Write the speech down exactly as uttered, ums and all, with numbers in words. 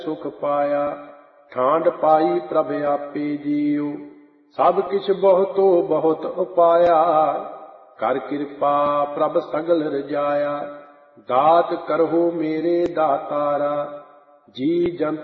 सुख पाया। ठांड पाई प्रभ आपे जियो, सब किछ बहुतो बहुत उपाया। कर कृपा प्रभ सगल रजाया, दात करहु मेरे दातारा। जी जंत